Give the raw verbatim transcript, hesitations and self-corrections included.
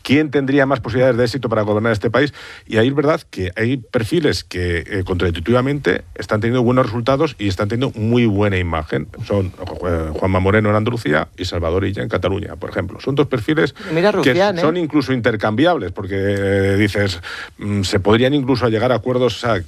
quién tendría más posibilidades de éxito para gobernar este país. Y ahí es verdad que hay perfiles que eh, contraintuitivamente están teniendo buenos resultados y están teniendo muy buena imagen. Son eh, Juanma Moreno en Andalucía y Salvador Illa en Cataluña, por ejemplo. Son dos perfiles Mira, Rufián, que son ¿eh? incluso intercambiables, porque eh, dices, mm, se podrían incluso llegar a acuerdos, o sea,